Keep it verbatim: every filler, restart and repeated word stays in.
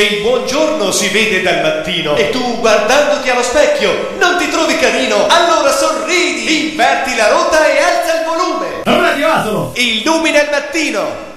Il buongiorno si vede dal mattino e tu, guardandoti allo specchio, non ti trovi carino? Allora sorridi, inverti la rotta e alza il volume. Radio Asolo! Illumina il mattino.